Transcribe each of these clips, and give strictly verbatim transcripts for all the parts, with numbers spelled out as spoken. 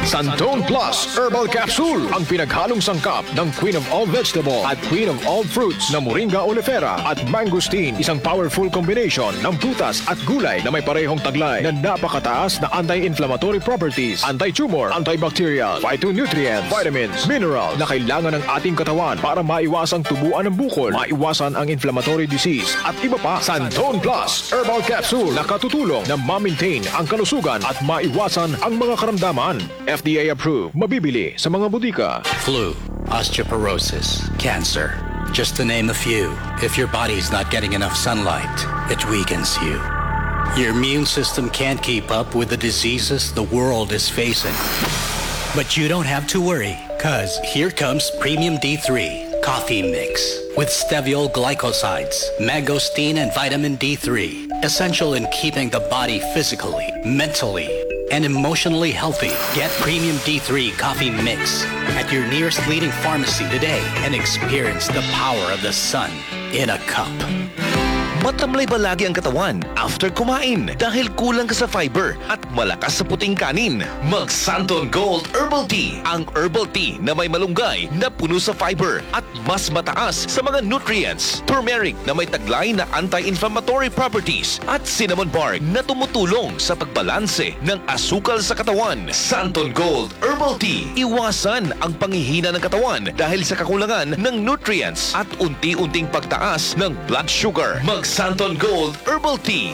Santone Plus Herbal Capsule, ang pinaghalong sangkap ng Queen of all Vegetable at Queen of all Fruits na Moringa oleifera at mangosteen, isang powerful combination ng prutas at gulay na may parehong taglay na napakataas na anti-inflammatory properties, anti-tumor, antibacterial, phytonutrients, vitamins, mineral na kailangan ng ating katawan para maiwasang tubuan ng bukol, maiwasan ang inflammatory disease at iba pa. Santone Plus Herbal Capsule na katutulong na ma-maintain ang kalusugan at maiwasan ang mga karamdaman. F D A approved. Mabibili sa mga butika. Flu, osteoporosis, cancer. Just to name a few. If your body's not getting enough sunlight, it weakens you. Your immune system can't keep up with the diseases the world is facing. But you don't have to worry, cause here comes Premium D three Coffee Mix with steviol glycosides, mangosteen, and vitamin D three. Essential in keeping the body physically, mentally, and emotionally healthy. Get Premium D three Coffee Mix at your nearest leading pharmacy today and experience the power of the sun in a cup. Matamlay ba lagi ang katawan after kumain dahil kulang ka sa fiber at malakas sa puting kanin? Mag Santon Gold Herbal Tea, ang herbal tea na may malunggay na puno sa fiber at mas mataas sa mga nutrients. Turmeric na may taglay na anti-inflammatory properties at cinnamon bark na tumutulong sa pagbalanse ng asukal sa katawan. Santon Gold Herbal Tea, iwasan ang panghihina ng katawan dahil sa kakulangan ng nutrients at unti-unting pagtaas ng blood sugar. Mag Santon Gold Herbal Tea.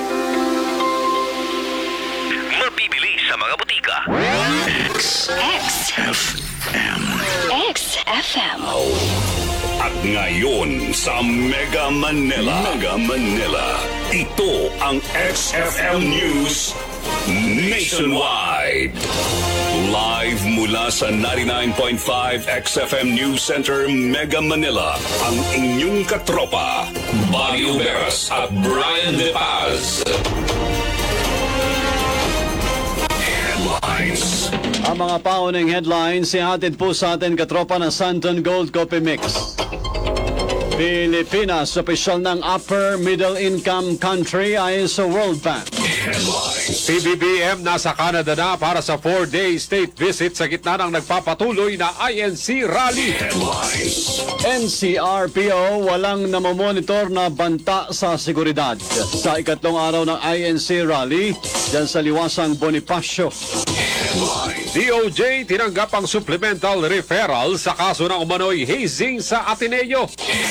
Mabibili sa mga butika. X F M. X F M. At ngayon sa Mega Manila. Mega Manila. Ito ang X F M News Nationwide. Live mula sa ninety-nine point five X F M News Center, Mega Manila, ang inyong katropa, Bobby Uberas at Brian De Paz. Headlines. Ang mga paunang headlines, ihatid po sa atin katropa ng Santon Gold Coffee Mix. Pilipinas, opisyal ng upper middle income country ayon sa World Bank. P B B M nasa Canada na para sa four-day state visit sa gitna ng nagpapatuloy na I N C rally. N C R P O walang namomonitor na banta sa seguridad sa ikatlong araw ng I N C rally dyan sa liwasang Bonifacio. D O J tinanggap ang supplemental referral sa kaso ng umano'y hazing sa Ateneo.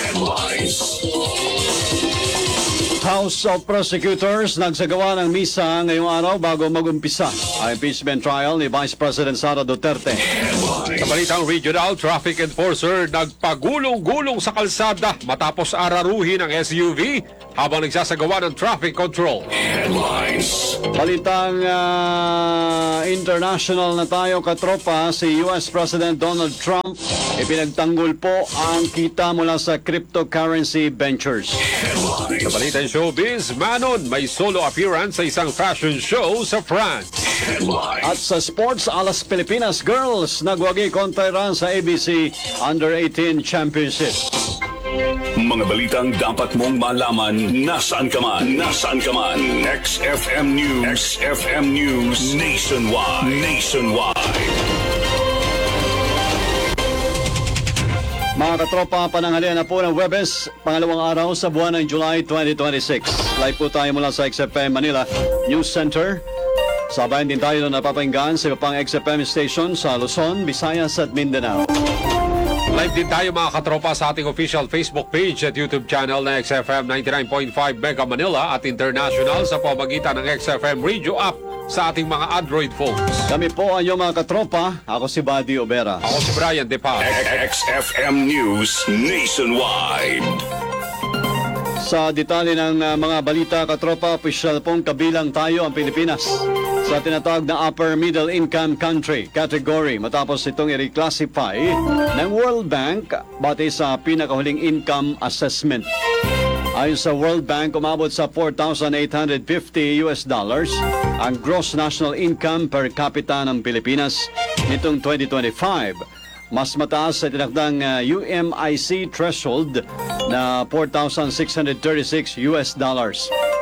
House of Prosecutors nagsagawa ng misa ngayong araw bago mag-umpisa ang impeachment trial ni Vice President Sara Duterte. Sa balitang regional, traffic enforcer nagpagulong-gulong sa kalsada matapos araruhin ang S U V habang nagsasagawa ng traffic control. Balitang uh, international na tayo katropa, si U S President Donald Trump ipinagtanggol po ang kita mula sa cryptocurrency ventures. Sa balitang showbiz, Manon may solo appearance sa isang fashion show sa France. At sa sports, alas Pilipinas Girls nagwagi kontra Iran sa A B C Under eighteen Championship. Mga balitang dapat mong malaman nasaan ka man. Nasaan ka man. X F M News. X F M News Nationwide. Nationwide. Mga katropa, pananghalian na po ng Webes, pangalawang araw sa buwan ng July twenty twenty-six. Live po tayo mula sa X F M Manila News Center. Sabayan din tayo na napapakinggan sa iba pang X F M station sa Luzon, Visayas at Mindanao. Live din tayo mga katropa sa ating official Facebook page at YouTube channel na X F M ninety-nine point five Mega Manila at international sa pamamagitan ng X F M Radio app sa ating mga Android phones. Kami po ang iyong mga katropa. Ako si Buddy Obera. Ako si Brian De Paz. X F M News Nationwide. Sa detalye ng uh, mga balita katropa, opisyal pong kabilang tayo ang Pilipinas sa tinatawag na upper middle income country category matapos itong i-reclassify ng World Bank batay sa pinakahuling income assessment. Ayon sa World Bank, umabot sa four thousand eight hundred fifty U S dollars ang gross national income per capita ng Pilipinas nitong twenty twenty-five. Mas mataas sa tinakdang uh, U M I C threshold na four thousand six hundred thirty-six U S dollars.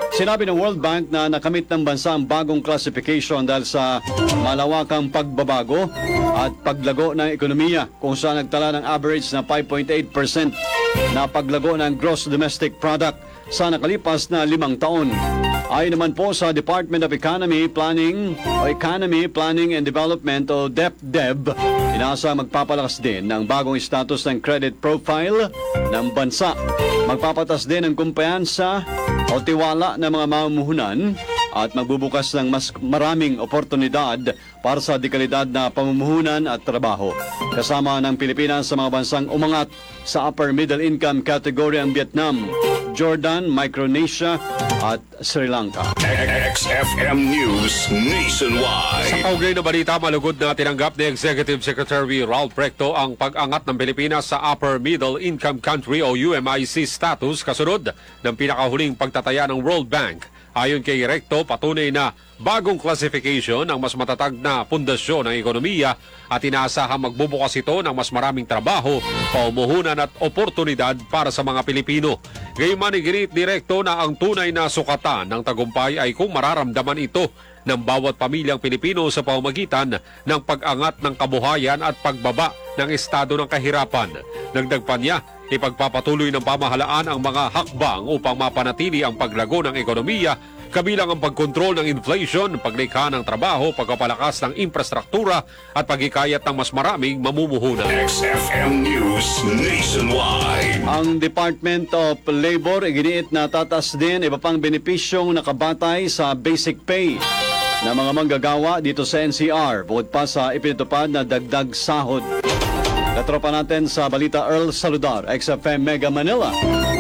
Sinabi ng World Bank na nakamit ng bansa ang bagong classification dahil sa malawakang pagbabago at paglago ng ekonomiya kung saan nagtala ng average na five point eight percent na paglago ng gross domestic product sa nakalipas na limang taon. Ayon naman po sa Department of Economy Planning o Economy Planning and Development o DepDev, inasa magpapalakas din ng bagong status ng credit profile ng bansa. Magpapatas din ng kumpiyansa o tiwala ng mga mamumuhunan at magbubukas ng mas maraming oportunidad para sa dekalidad na pamumuhunan at trabaho. Kasama ng Pilipinas sa mga bansang umangat sa upper middle income category ang Vietnam, Jordan, Micronesia at Sri Lanka. X F M News Sa Nationwide. kaugnay na balita, malugod na tinanggap ni Executive Secretary Ralph Recto ang pag-angat ng Pilipinas sa Upper Middle Income Country o U M I C status kasunod ng pinakahuling pagtataya ng World Bank. Ayon kay Recto, patunay na bagong classification ang mas matatag na pundasyon ng ekonomiya at inaasahang magbubukas ito ng mas maraming trabaho, paumuhunan at oportunidad para sa mga Pilipino. Gayunman, iginit ni Recto na ang tunay na sukatan ng tagumpay ay kung mararamdaman ito ng bawat pamilyang Pilipino sa pamamagitan ng pag-angat ng kabuhayan at pagbaba ng estado ng kahirapan. Dagdag pa niya, ipagpapatuloy ng pamahalaan ang mga hakbang upang mapanatili ang paglago ng ekonomiya, kabilang ang pagkontrol ng inflation, paglikha ng trabaho, pagpapalakas ng infrastruktura at paghikayat ng mas maraming mamumuhunan. X F M News Nationwide. Ang Department of Labor iginiit na tatas din iba pang benepisyong nakabatay sa basic pay na mga manggagawa dito sa N C R bukod pa sa ipinatupad na dagdag sahod. Katropa natin sa balita, Earl Saludar, X F M Mega Manila.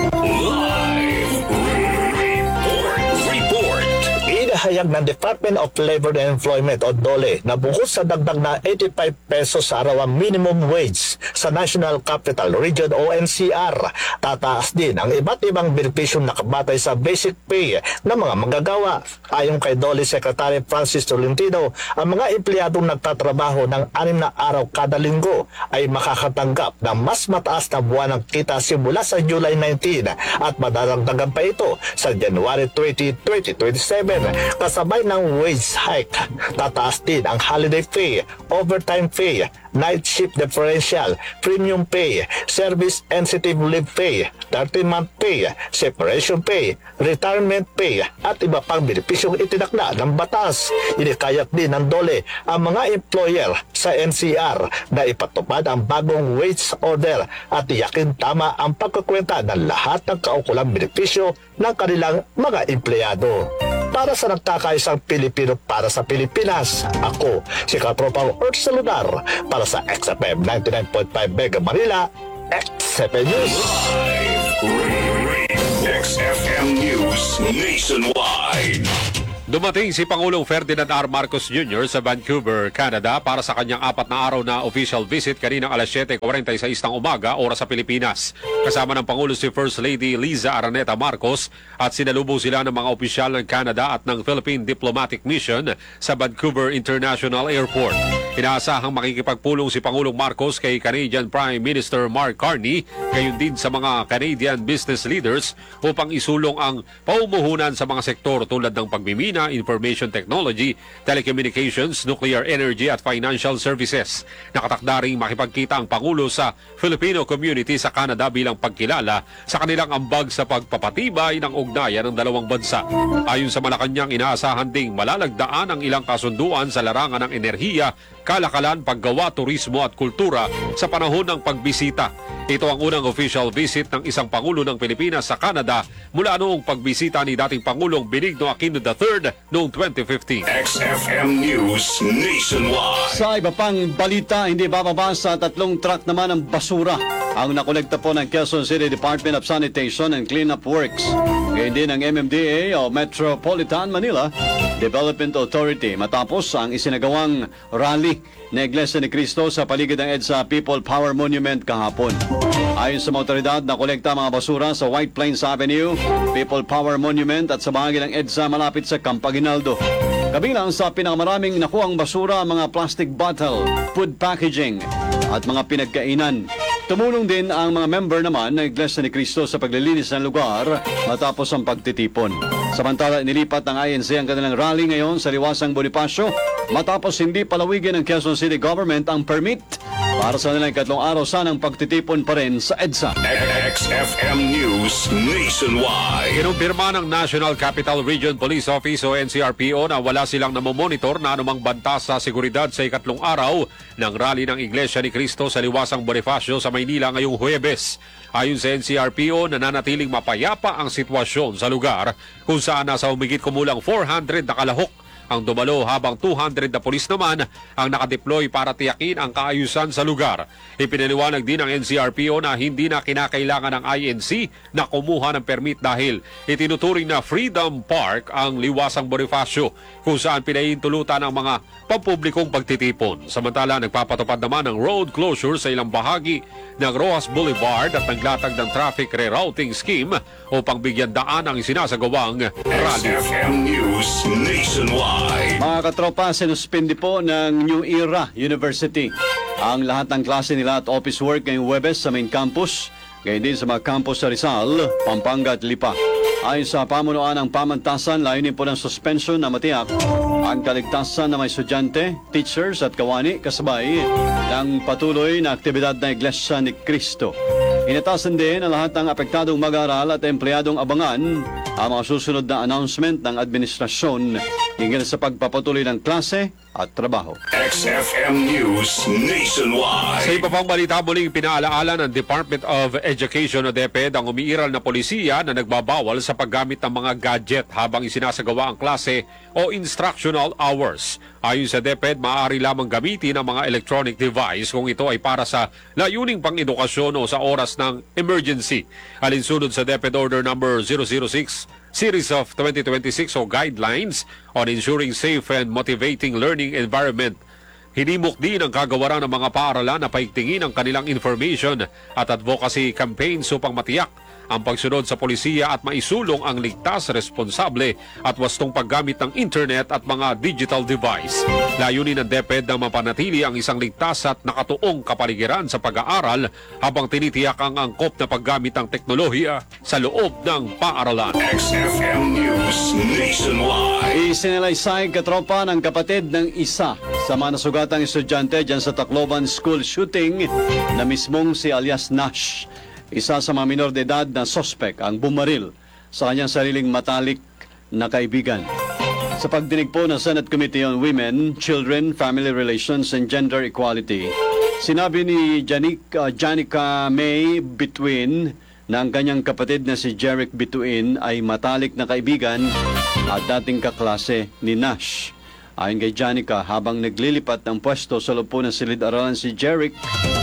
Live report. Report. Inahayag ng Department of Labor and Employment o DOLE na bukod sa dagdag na eighty-five pesos sa araw ang minimum wage sa National Capital Region o N C R, tataas din ang iba't ibang benepisyong nakabatay sa basic pay ng mga manggagawa. Ayon kay DOLE Secretary Francis Tolentino, ang mga empleyadong nagtatrabaho ng anim na araw kada linggo ay makakatanggap ng mas mataas na buwan ng kita simula sa July nineteen at madadagdagan pa ito sa January twentieth, twenty twenty-seven kasabay ng wage hike. Tataas din ang holiday pay, overtime pay, night shift differential, premium pay, service sensitive leave pay, thirteen-month pay, separation pay, retirement pay at iba pang benepisyong itinakda ng batas. Inikayat din ng DOLE ang mga employer sa N C R na ipatupad ang bagong wage order at tiyakin tama ang pagkukwenta ng lahat ng kaukulang benepisyo ng kanilang mga empleyado. Para sa nagkakaisang Pilipino para sa Pilipinas, ako si Katropang Earth Saludar para sa X F M ninety-nine point five Mega Manila, X F M News. X F M News Nationwide. Dumating si Pangulong Ferdinand R. Marcos Junior sa Vancouver, Canada para sa kanyang apat na araw na official visit kaninang alas siyete forty-six ng umaga, oras sa Pilipinas. Kasama ng Pangulo si First Lady Liza Araneta Marcos at sinalubong sila ng mga opisyal ng Canada at ng Philippine Diplomatic Mission sa Vancouver International Airport. Inaasahang makikipagpulong si Pangulong Marcos kay Canadian Prime Minister Mark Carney, gayon din sa mga Canadian business leaders upang isulong ang paumuhunan sa mga sektor tulad ng pagmimina, information technology, telecommunications, nuclear energy at financial services. Nakatakda ring makipagkita ang Pangulo sa Filipino community sa Canada bilang pagkilala sa kanilang ambag sa pagpapatibay ng ugnayan ng dalawang bansa. Ayon sa Malacanang, inaasahan ding malalagdaan ang ilang kasunduan sa larangan ng enerhiya, kalakalan, paggawa, turismo at kultura sa panahon ng pagbisita. Ito ang unang official visit ng isang Pangulo ng Pilipinas sa Canada mula noong pagbisita ni dating Pangulong Benigno Aquino the third noong twenty fifteen. X F M News Nationwide. Sa iba pang balita, hindi bababa sa tatlong truck naman ng basura ang nakolekta po ng Quezon City Department of Sanitation and Cleanup Works. Ngayon din ang M M D A o Metropolitan Manila Development Authority matapos ang isinagawang rally na Iglesia ni Cristo sa paligid ng EDSA People Power Monument kahapon. Ayon sa mga otoridad, nakolekta mga basura sa White Plains Avenue, People Power Monument at sa bahagi ng EDSA malapit sa Camp Aguinaldo. Kabilang sa pinakamaraming nakuhang basura ang mga plastic bottle, food packaging at mga pinagkainan. Tumulong din ang mga member naman ng Iglesia ni Cristo sa paglilinis ng lugar matapos ang pagtitipon. Samantala, nilipat ng I N C ang kanilang rally ngayon sa Liwasang Bonifacio matapos hindi palawigin ng Quezon City Government ang permit para sa nilang ikatlong araw sanang pagtitipon pa rin sa EDSA. X F M News Nationwide. Kinumpirma ng National Capital Region Police Office o N C R P O na wala silang namomonitor na anumang banta sa seguridad sa ikatlong araw ng rally ng Iglesia ni Cristo sa Liwasang Bonifacio sa Maynila ngayong Huwebes. Ayon sa N C R P O, nananatiling mapayapa ang sitwasyon sa lugar kung saan nasa humigit kumulang four hundred na kalahok ang dumalo habang two hundred na pulis naman ang nakadeploy para tiyakin ang kaayusan sa lugar. Ipinaliwanag din ng N C R P O na hindi na kinakailangan ng I N C na kumuha ng permit dahil itinuturing na Freedom Park ang Liwasang Bonifacio kung saan pinahihintulutan ang mga pampublikong pagtitipon. Samantala, nagpapatupad naman ng road closure sa ilang bahagi ng Rojas Boulevard at naglatag ng traffic rerouting scheme upang bigyan daan ang isinasagawang X rally. F M News Nationwide. Mga katropa, sinuspindi po ng New Era University ang lahat ng klase nila at office work ngayong Huwebes sa main campus, gayon din sa mga campus sa Rizal, Pampanga at Lipa. Ayon sa pamunuan ng pamantasan, layunin po ng suspension na matiyak ang kaligtasan ng mga estudyante, teachers at kawani kasabay ng patuloy na aktibidad ng Iglesia ni Cristo. Inatasan din ang lahat ng apektadong mag-aaral at empleyadong abangan ang mga susunod na announcement ng administrasyon hinggil sa pagpapatuloy ng klase at trabaho. X F M News Sa Nationwide. iba pang balita, muling pinaalaala ng Department of Education o DepEd ang umiiral na polisiya na nagbabawal sa paggamit ng mga gadget habang isinasagawa ang klase o instructional hours. Ayon sa DepEd, maaari lamang gamitin ang mga electronic device kung ito ay para sa layuning pang-edukasyon o sa oras ng emergency. Alinsunod sa DepEd Order number zero zero six Series of twenty twenty-six o Guidelines on Ensuring Safe and Motivating Learning Environment. Hinimok din ang kagawaran ng mga paaralan na paigtingin ang kanilang information at advocacy campaigns upang matiyak ang pagsunod sa polisiya at maisulong ang ligtas, responsable at wastong paggamit ng internet at mga digital device. Layunin ng DepEd na mapanatili ang isang ligtas at nakatuong kapaligiran sa pag-aaral habang tinitiyak ang angkop na paggamit ng teknolohiya sa loob ng paaralan. X F M News Nationwide. Isinalaysay katropa ng kapatid ng isa sa mga nasugatang estudyante dyan sa Tacloban School shooting na mismong si alias Nash. Isa sa mga minor de edad na sospek ang bumaril sa kanyang sariling matalik na kaibigan. Sa pagdinig po ng Senate Committee on Women, Children, Family Relations and Gender Equality, sinabi ni Janik, uh, Janica May Bituin na ang kanyang kapatid na si Jeric Bituin ay matalik na kaibigan at dating kaklase ni Nash. Ayon kay Janica, habang naglilipat ng pwesto sa loob po ng silid-aralan si Jeric,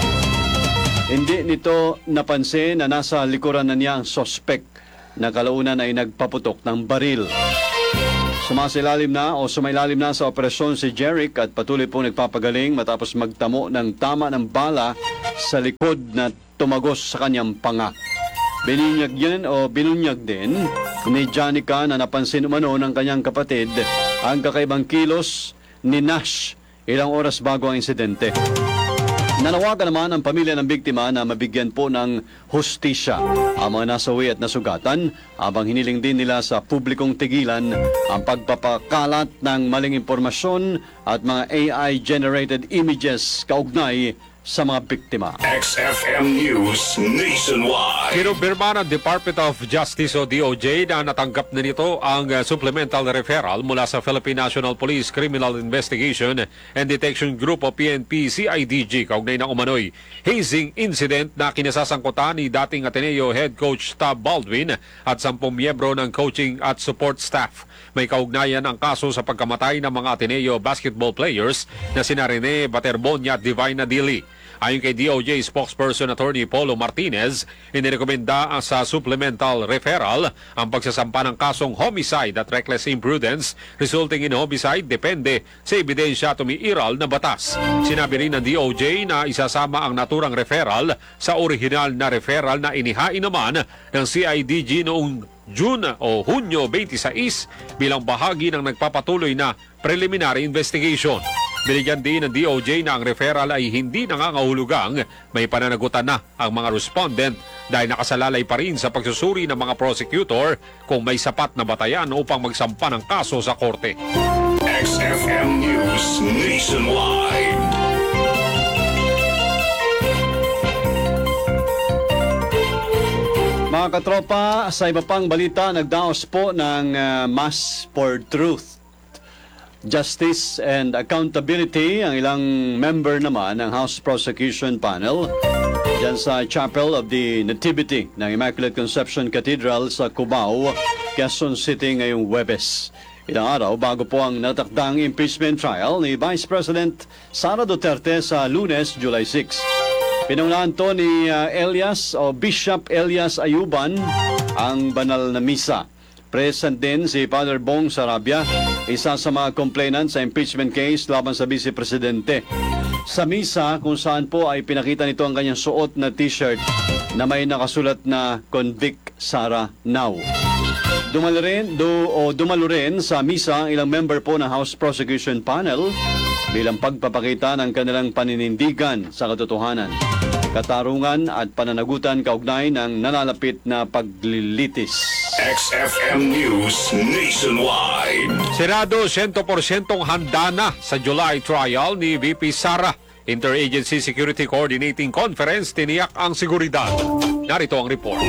hindi nito napansin na nasa likuran na niya ang sospek na kalaunan ay nagpaputok ng baril. Sumasilalim na o sumailalim na sa operasyon si Jeric at patuloy pong nagpapagaling matapos magtamo ng tama ng bala sa likod na tumagos sa kanyang panga. Binunyag yan o binunyag din ni Janica na napansin umano ng kanyang kapatid ang kakaibang kilos ni Nash ilang oras bago ang insidente. Nanawagan naman ang pamilya ng biktima na mabigyan po ng hustisya ang mga nasawi at nasugatan habang hiniling din nila sa publikong tigilan ang pagpapakalat ng maling impormasyon at mga A I-generated images kaugnay sa mga biktima. X F M News Nationwide. Kinumpirma ng Department of Justice o D O J na natanggap na nito ang uh, supplemental referral mula sa Philippine National Police Criminal Investigation and Detection Group o P N P C I D G kaugnay ng umano'y hazing incident na kinasasangkutan ni dating Ateneo Head Coach Tab Baldwin at sampung miyembro ng coaching at support staff. May kaugnayan ang kaso sa pagkamatay ng mga Ateneo basketball players na sina Rene Baterbonia at Divina Dili. Ayon kay D O J spokesperson Attorney Polo Martinez, inirekomenda sa supplemental referral ang pagsasampa ng kasong homicide at reckless imprudence resulting in homicide depende sa ebidensya tumiiral na batas. Sinabi rin ng D O J na isasama ang naturang referral sa original na referral na inihain naman ng C I D G noong June o Hunyo twenty-six bilang bahagi ng nagpapatuloy na preliminary investigation. Binigyan din ng D O J na ang referral ay hindi nangangahulugang may pananagutan na ang mga respondent dahil nakasalalay pa rin sa pagsusuri ng mga prosecutor kung may sapat na batayan upang magsampa ng kaso sa korte. X F M News Nationwide. Mga katropa, sa iba pang balita, nagdaos po ng uh, Mass for Truth, Justice and Accountability ang ilang member naman ng House Prosecution Panel dyan sa Chapel of the Nativity ng Immaculate Conception Cathedral sa Cubao, Quezon City ngayong Huwebes. Ilang araw bago po ang natakdang impeachment trial ni Vice President Sara Duterte sa Lunes, July sixth. Pinungunahan to ni uh, Elias o Bishop Elias Ayuban ang banal na misa. Present din si Father Bong Sarabia, isa sa mga complainant sa impeachment case laban sa Vice Presidente. Sa misa kung saan po ay pinakita nito ang kanyang suot na t-shirt na may nakasulat na Convict Sara Now. Dumalo rin, do, o dumalo rin sa misa ang ilang member po ng House Prosecution Panel bilang pagpapakita ng kanilang paninindigan sa katotohanan, katarungan at pananagutan kaugnay ng nalalapit na paglilitis. X F M News Nationwide. Senado one hundred percent handa na sa July trial ni V P Sara. Interagency Security Coordinating Conference tiniyak ang seguridad. Narito ang report.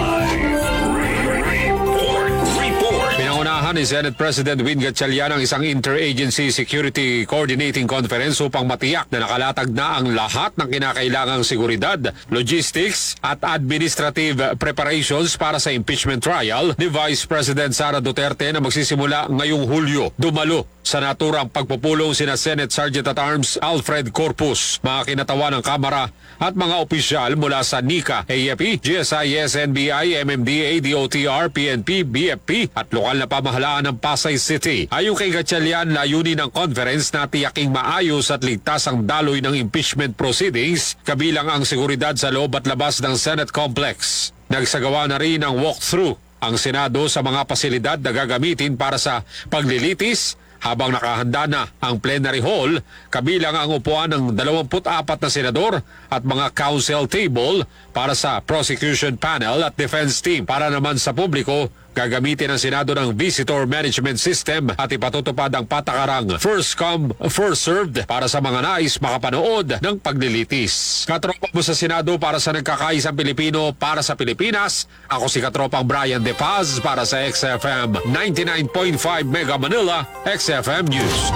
Pinangunahan ni Senate President Win Gatchalian ang isang Interagency Security Coordinating Conference upang matiyak na nakalatag na ang lahat ng kinakailangang seguridad, logistics at administrative preparations para sa impeachment trial ni Vice President Sara Duterte na magsisimula ngayong Hulyo. Dumalo sa naturang pagpupulong sina Senate Sergeant at Arms Alfred Corpus, mga kinatawan ng Kamara at mga opisyal mula sa NICA, A F P, G S I S, N B I, M M D A, D O T R, P N P, B F P at lokal na pamahalaan ng Pasay City. Ayon kay Gatchalian, layunin ng conference na tiyaking maayos at ligtas ang daloy ng impeachment proceedings, kabilang ang seguridad sa loob at labas ng Senate Complex. Nagsagawa na rin ang walkthrough ang Senado sa mga pasilidad na gagamitin para sa paglilitis, habang nakahanda na ang plenary hall, kabilang ang upuan ng dalawampu't apat na senador at mga council table para sa prosecution panel at defense team. Para naman sa publiko, gagamitin ng Senado ng visitor management system at ipatutupad ang patakarang first come, first served para sa mga nais makapanood ng paglilitis. Katropa mo sa Senado para sa nagkakaisang Pilipino para sa Pilipinas. Ako si Katropang Brian De Paz para sa X F M ninety-nine point five Mega Manila, X F M News.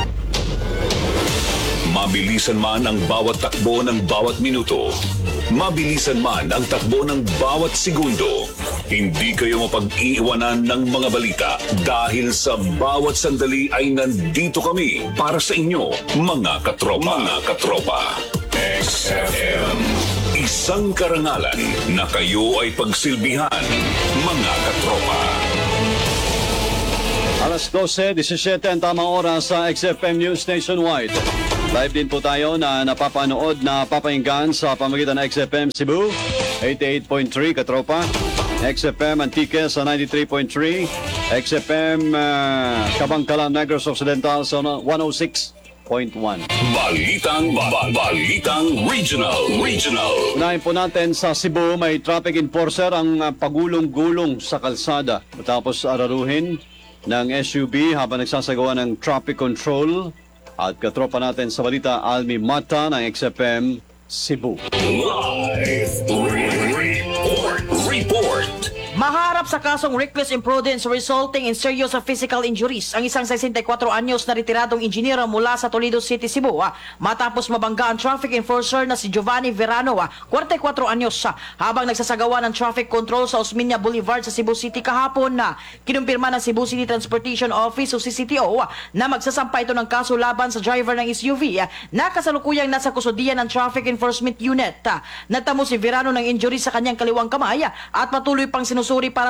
Mabilisan man ang bawat takbo ng bawat minuto. Mabilisan man ang takbo ng bawat segundo. Hindi kayo mapag-iiwanan ng mga balita dahil sa bawat sandali ay nandito kami para sa inyo, mga katropa. Mga katropa. X F M. Isang karangalan na kayo ay pagsilbihan, mga katropa. Alas twelve seventeen ang tamang oras sa X F M News Nationwide. Live din po tayo na napapanood na papahinggan sa pamagitan ng X F M Cebu, eighty-eight point three Katropa, X F M Antique sa ninety-three point three, X F M uh, Kabangkalan Negros Occidental sa one oh six point one. Balitang, ba- balitang regional, regional. Unahin po natin sa Cebu, may traffic enforcer ang uh, pagulong-gulong sa kalsada matapos araruhin ng S U V habang nagsasagawa ng traffic control. At katropa natin sa balita, Almi Mata ng X F M Cebu. Live report, report. Maharap sa kasong reckless imprudence resulting in serious physical injuries ang isang sesenta y kwatro anyos na retiradong inhinyero mula sa Toledo City, Cebu ah, matapos mabangga ang traffic enforcer na si Giovanni Verano, ah, forty-four anyos ah, habang nagsasagawa ng traffic control sa Osmeña Boulevard sa Cebu City kahapon na kinumpirma ng Cebu City Transportation Office o C C T O ah, na magsasampa ito ng kaso laban sa driver ng S U V ah, na kasalukuyang nasa kusodian ng Traffic Enforcement Unit. Ah. Natamo si Verano ng injury sa kanyang kaliwang kamay ah, at patuloy pang sinusuri para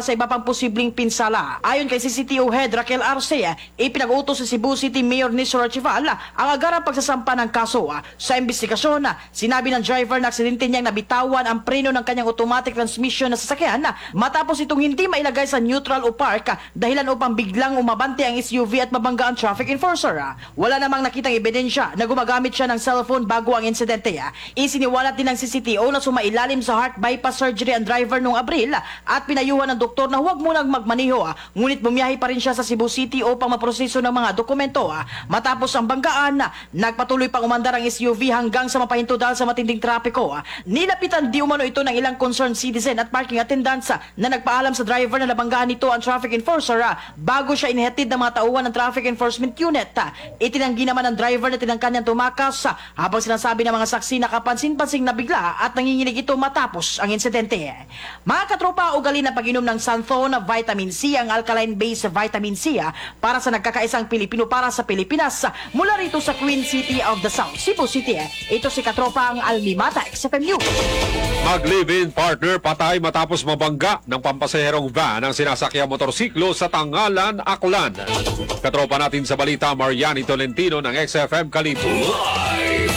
para sa iba pang posibleng pinsala. Ayon kay C C T O Head Raquel Arce, ipinag-utos sa Cebu City Mayor Nisor Archival ang agarang pagsasampa ng kaso. Sa investigasyon, sinabi ng driver na aksidente niyang nabitawan ang preno ng kanyang automatic transmission na sasakyan matapos itong hindi mailagay sa neutral o park dahilan upang biglang umabante ang S U V at mabangga ang traffic enforcer. Wala namang nakitang ebidensya na gumagamit siya ng cellphone bago ang insidente. Isiniwalat din ng C C T O na sumailalim sa heart bypass surgery ang driver noong Abril at pinayuhan ng doktor na huwag munang magmaniho, ngunit bumiyahe pa rin siya sa Cebu City upang maproseso ng mga dokumento. Matapos ang banggaan, nagpatuloy pang umandar ang S U V hanggang sa mapahinto dahil sa matinding trapiko. Nilapitan di umano ito ng ilang concerned citizen at parking attendants na nagpaalam sa driver na nabanggaan nito ang traffic enforcer bago siya inihatid ng mga tauhan ng traffic enforcement unit. Itinanggi naman ng driver na tinangkan niyang tumakas habang sinasabi ng mga saksi na kapansin-pansing na bigla at nanginginig ito matapos ang insidente. Mga katropa, ugali na pag-inom ng Santhone Vitamin C, ang alkaline-based vitamin C para sa nagkakaisang Pilipino para sa Pilipinas mula rito sa Queen City of the South, Cebu City. Ito si katropa ang Almimata X F M News. Mag-live-in partner patay matapos mabangga ng pampasaherong van ang sinasakyang motorsiklo sa Tangalan, Aklan. Katropa natin sa balita, Mariani Tolentino ng X F M Kalibo. Live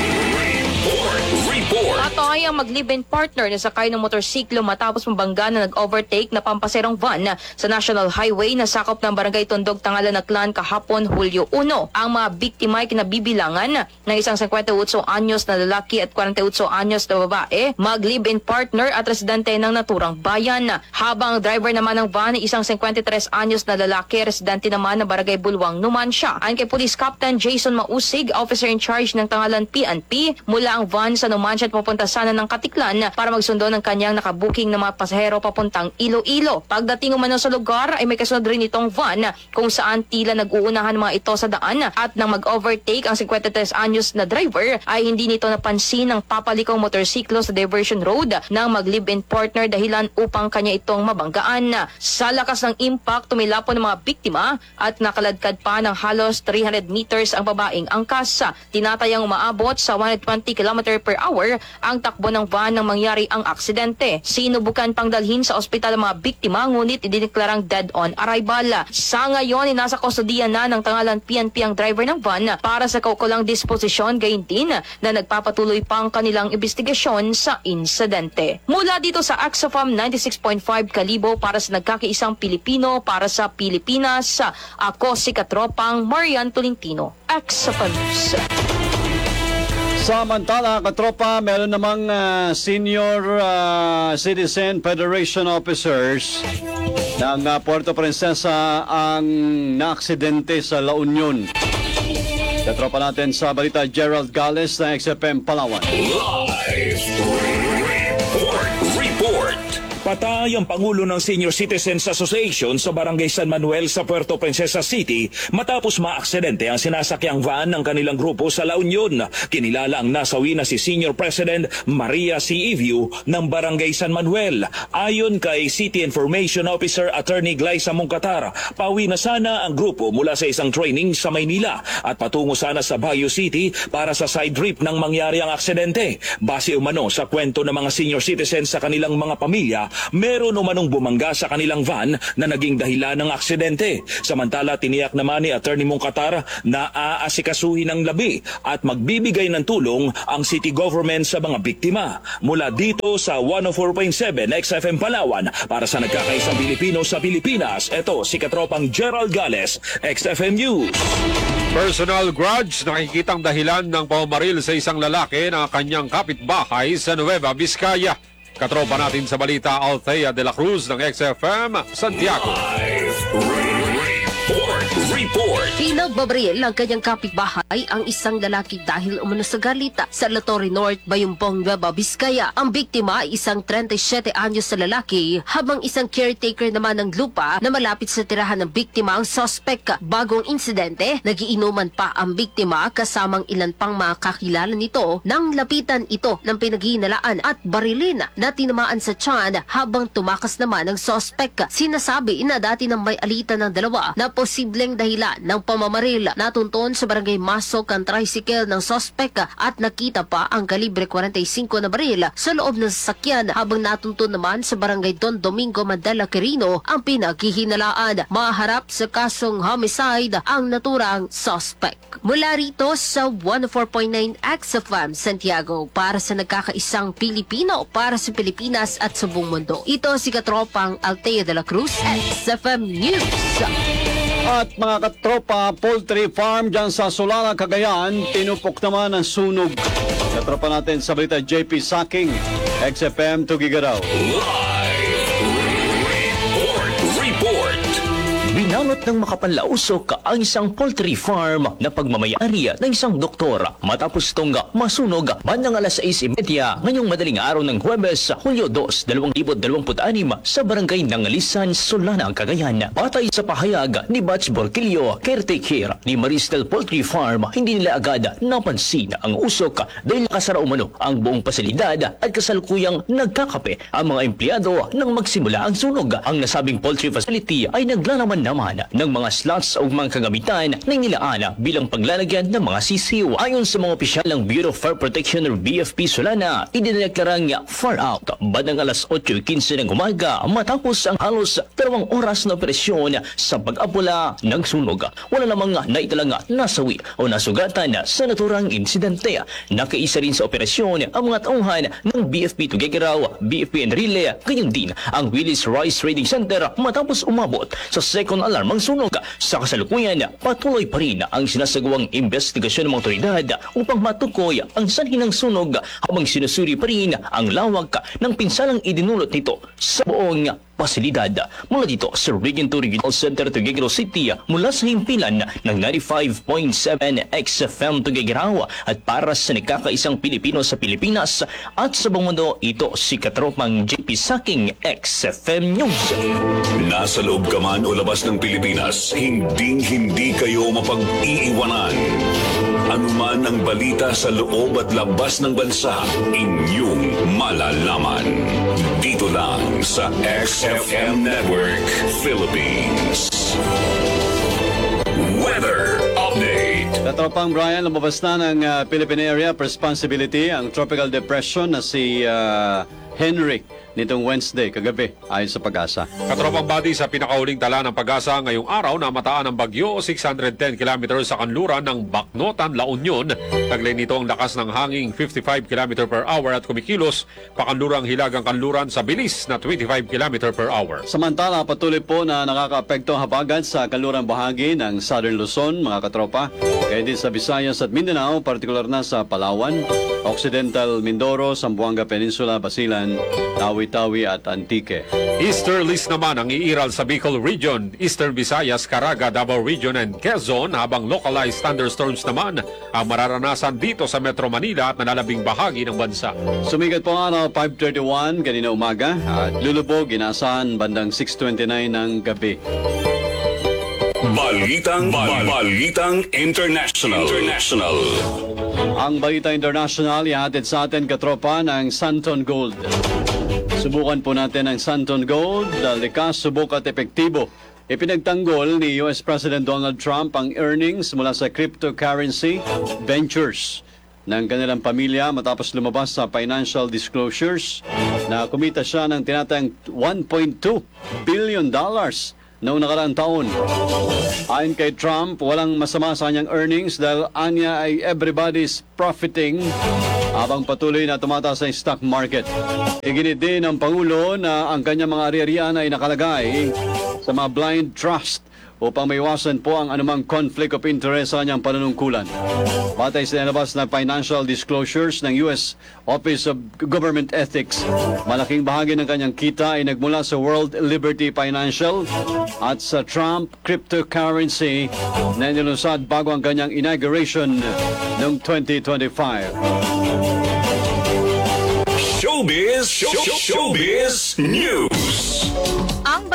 report. Report. Patay ang mag-live-in partner na sakay ng motorsiklo matapos mabangga na nag-overtake na pampaserong van sa National Highway na sakop ng Barangay Tondog, Tangalan, Aklan kahapon Hulyo one. Ang mga biktima ay kinabibilangan ng isang fifty-eight anyos na lalaki at forty-eight anyos na babae, mag-live-in partner at residente ng naturang bayan. Habang driver naman ng van ay isang fifty-three anyos na lalaki, residente naman ng Barangay Bulwang, Numancia. Ayon kay Police Captain Jason Mausig, officer in charge ng Tangalan P N P, mula ang van sa Numancia at pupunta sana ng Katiklan para magsundo ng kanyang nakabuking na mga pasahero papuntang Iloilo. Pagdating umano sa lugar ay may kasunod rin itong van kung saan tila nag-uunahan mga ito sa daan at nang mag-overtake ang fifty-three anyos na driver ay hindi nito napansin ang papalikong motorsiklo sa diversion road ng mag-live-in partner dahilan upang kanya itong mabanggaan. Sa lakas ng impact, tumilapon ng mga biktima at nakaladkad pa ng halos three hundred meters ang babaeng angkas. Tinatayang umaabot sa one hundred twenty kilometers per hour ang takbo ng van nang mangyari ang aksidente. Sinubukan pang dalhin sa ospital ang mga biktima ngunit idineklarang dead on arrival. Sa ngayon, nasa kustodiya na ng Tangalan P N P ang driver ng van para sa kaukulang disposisyon, gayon din na nagpapatuloy pang kanilang investigasyon sa insidente. Mula dito sa X F M ninety-six point five Kalibo para sa nagkakaisang Pilipino para sa Pilipinas, ako si Katropang Marian Tolentino, X F M News. Samantala, katropa, meron namang uh, senior uh, citizen federation officers ng uh, Puerto Princesa ang naaksidente sa La Union. Katropa natin sa balita, Gerald Gales ng X F M Palawan. Live report. Report. Patay ang Pangulo ng Senior Citizens Association sa Barangay San Manuel sa Puerto Princesa City matapos maaksidente ang sinasakyang van ng kanilang grupo sa La Union. Kinilala ang nasawi na si Senior President Maria C. Evio ng Barangay San Manuel. Ayon kay City Information Officer Attorney Glyza Mongkatar, pauwi na sana ang grupo mula sa isang training sa Maynila at patungo sana sa Baguio City para sa side trip nang mangyari ang aksidente. Base umano sa kwento ng mga senior citizens sa kanilang mga pamilya, meron umanong bumangga sa kanilang van na naging dahilan ng aksidente. Samantala, tiniyak naman ni Attorney Mongkatar na aasikasuhin ng labi at magbibigay ng tulong ang city government sa mga biktima. Mula dito sa one oh four point seven X F M Palawan para sa nagkakaisang Pilipino sa Pilipinas, ito si Katropang Gerald Gales, X F M News. Personal grudge, nakikitang dahilan ng pamamaril sa isang lalaki na kanyang kapitbahay sa Nueva Vizcaya. Katropa natin sa balita, Althea de la Cruz ng X F M Santiago. Live report. Report. Pinagbabaril ang kanyang kapitbahay ang isang lalaki dahil umano sa galita sa La Torre North, Bayumpong, Nueva Vizcaya. Ang biktima ay isang thirty-seven anyos na lalaki habang isang caretaker naman ng lupa na malapit sa tirahan ng biktima ang suspect. Bagong insidente, nagiinuman pa ang biktima kasamang ilan pang mga kakilala nito nang lapitan ito ng pinaghihinalaan at barilin na tinamaan sa tiyan habang tumakas naman ang suspect. Sinasabi na dati nang may alitan ng dalawa na posibleng dahilan nila ng pamamaril. Natunton sa barangay Masok ang tricycle ng sospek at nakita pa ang kalibre forty-five na baril sa loob ng sasakyan, habang natunton naman sa barangay Don Domingo, Mandala, Quirino ang pinaghihinalaan. Maharap sa kasong homicide ang naturang sospek. Mula rito sa one oh four point nine X F M Santiago, para sa nagkakaisang Pilipino, para sa Pilipinas at sa buong mundo. Ito si Katropang Altea de la Cruz, X F M News. At mga katropa, poultry farm dyan sa Solana, Cagayan, tinupok naman ang sunog. Katropa natin sa balita, J P Saking, X F M Tugigaraw. Binalot ng makapanlausok ang isang poultry farm na pagmamayari ng isang doktor matapos itong masunog bandang alas sais trenta ngayong madaling araw ng Huwebes, Hulyo dos, dalawang libo dalawampu't anim sa barangay Nangalisan, Solana, Cagayan. Batay sa pahayag ni Batch Borquillo, caretaker ni Maristel Poultry Farm, hindi nila agad napansin ang usok dahil nakasara umano ang buong pasilidad at kasalukuyang nagkakape ang mga empleyado nang magsimula ang sunog. Ang nasabing poultry facility ay naglalaman naman ng mga slots o mga kagamitan na nilaan bilang paglalagyan ng mga sisiw. Ayon sa mga opisyal ng Bureau of Fire Protection or B F P Solana, idineklarang far out bandang alas otso quince ng umaga matapos ang halos dalawang oras na operasyon sa pag-apula ng sunog. Wala namang naitalang nasawi o nasugatan sa naturang insidente. Nakaisa rin sa operasyon ang mga tauhan ng B F P Tuguegarao, B F P Enrile, gayon din ang Willis Rice Trading Center matapos umabot sa second alarm ang sunog. Sa kasalukuyan, patuloy pa rin ang sinasagawang investigasyon ng mga otoridad upang matukoy ang sanhi ng sunog habang sinusuri pa rin ang lawak ng pinsalang idinulot nito sa buong pasilidad. Mula dito sa Region two Regional Center Tuguegarao City, mula sa himpilan ng ninety-five point seven X F M Tuguegarao at para sa nagkakaisang Pilipino sa Pilipinas at sa buong mundo, ito si Katropang J P Saking, X F M News. Nasa loob ka man o labas ng Pilipinas, hinding-hindi kayo mapag-iiwanan. Anuman ang balita sa loob at labas ng bansa, inyong malalaman. Dito lang sa X F M Network Philippines. Weather Update. Katropang Brian, lumabas na ng uh, Philippine Area of Responsibility ang tropical depression na si uh, Henry nitong Wednesday, kagabi, ayon sa Pag-asa. Katropang body, sa pinakahuling tala ng Pag-asa ngayong araw, namataan ng bagyo six hundred ten kilometers sa kanluran ng Bacnotan, La Union. Taglay nito ang lakas ng hangin fifty-five kilometers per hour at kumikilos pakanlurang hilagang kanluran sa bilis na twenty-five kilometers per hour. Samantala, patuloy po na nakakaapekto ang habagat sa kanlurang bahagi ng Southern Luzon, mga katropa. Kaya din sa Visayas at Mindanao, partikular na sa Palawan, Occidental Mindoro, Zamboanga Peninsula, Basilan, Tawi-Tawi at Antique. Easterlies naman ang iiral sa Bicol Region, Eastern Visayas, Caraga, Davao Region and Quezon, habang localized thunderstorms naman ang mararanasan dito sa Metro Manila at nalalabing bahagi ng bansa. Sumigat po ang araw five thirty-one kanina umaga at lulubog inaasahan bandang six twenty-nine ng gabi. Balitang, bal- Balitang International. International. Ang Balita International ihatid sa atin, katropa, ng Santon Gold. Subukan po natin ang Santon Gold, likas, subok at epektibo. Ipinagtanggol ni U S President Donald Trump ang earnings mula sa cryptocurrency ventures ng kanilang pamilya matapos lumabas sa financial disclosures na kumita siya ng tinatayang one point two billion dollars noong nakaraang taon. Ayon kay Trump, walang masama sa kanyang earnings dahil anya ay everybody's profiting habang patuloy na tumataas ang stock market. Iginit din ng Pangulo na ang kanyang mga ari-arian ay nakalagay sa mga blind trust upang maiwasan po ang anumang conflict of interest sa kanyang panunungkulan. Batay sa nilabas na financial disclosures ng U S Office of Government Ethics, malaking bahagi ng kanyang kita ay nagmula sa World Liberty Financial at sa Trump cryptocurrency na nilusad bago ang kanyang inauguration noong twenty twenty-five. Showbiz, show, Showbiz News. Ang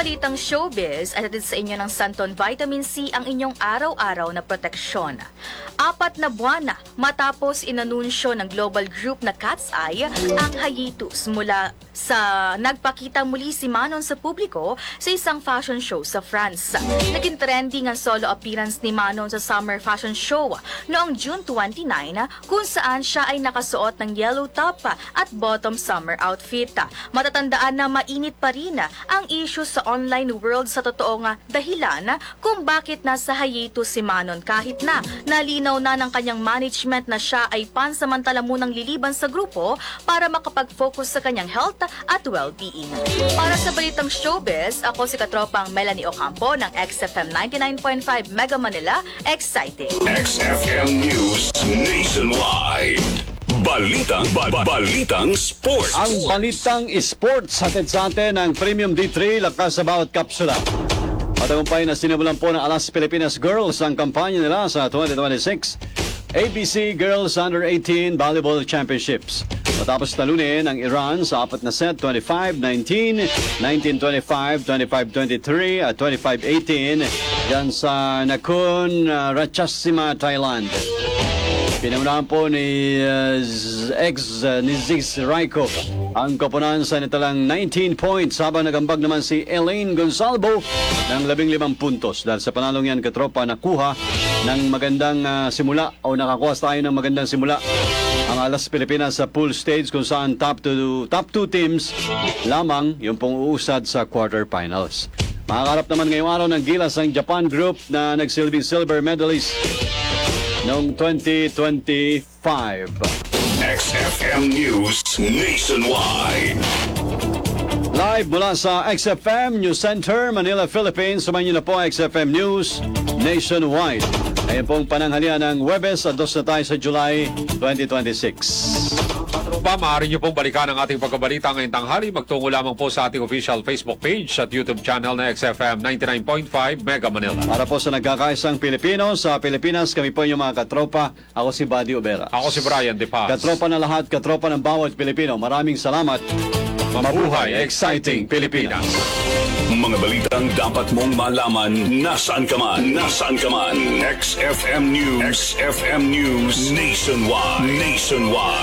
balitang showbiz, at sa inyo ng Santon Vitamin C ang inyong araw-araw na proteksyon. Apat na buwan na matapos inanunsyo ng global group na Cat's Eye ang hiatus mula sa nagpakita muli si Manon sa publiko sa isang fashion show sa France. Naging trending ang solo appearance ni Manon sa Summer Fashion Show noong June twenty-nine kung saan siya ay nakasuot ng yellow top at bottom summer outfit. Matatandaan na mainit pa rin ang issue sa online world sa totoong dahilan kung bakit nasa hiatus si Manon kahit na nalinaw na ng kanyang management na siya ay pansamantala munang liliban sa grupo para makapag-focus sa kanyang health at well-being. Para sa balitang showbiz, ako si katropang Melanie Ocampo ng X F M ninety-nine point five Mega Manila. Exciting! X F M News Nationwide. Balitang, ba, ba- balitang sports. Ang balitang sports hatid sa atin ng Premium D three, lakas sa bawat kapsula. Matagumpay na sinimulan po ng Alas Pilipinas Girls ang kampanya nila sa twenty twenty-six A B C Girls Under eighteen Volleyball Championships. Matapos talunin ang Iran sa apat na set, twenty-five nineteen, nineteen twenty-five, twenty-five twenty-three at twenty-five eighteen dyan sa Nakhon uh, Ratchasima, Thailand. Pinamunahan po ni uh, Z- ex uh, ni Ziz Raiko ang koponan sa nitalang nineteen points habang nagambag naman si Elaine Gonzalvo ng labing limang puntos. Dahil sa panalong yan, katropa, nakuha ng magandang uh, simula o nakakuha tayo ng magandang simula ang Alas Pilipinas sa pool stage kung saan top two, top two teams lamang yung pong uusad sa quarterfinals. Makakarap naman ngayong araw ng gilas ang Japan group na nagsilbing silver medalist noong twenty twenty-five. X F M News Nationwide. Live mula sa X F M News Center, Manila, Philippines. Sumayin niyo na po X F M News Nationwide. Ngayon pong pananghalian ng Huwebes, ados na tayo sa July twenty twenty-six. Pa, maaari niyo pong balikan ang ating pagkabalita ngayong tanghali. Magtungo lamang po sa ating official Facebook page at YouTube channel na X F M ninety-nine point five Mega Manila. Para po sa nagkakaisang Pilipino sa Pilipinas, kami po yung mga katropa. Ako si Buddy Obera. Ako si Brian De Paz. Katropa na lahat, katropa ng bawat Pilipino. Maraming salamat. Mabuhay, exciting Pilipinas. Mga balitang dapat mong malaman nasaan ka man. Nasaan ka man. X F M News. X F M News Nationwide. Nationwide.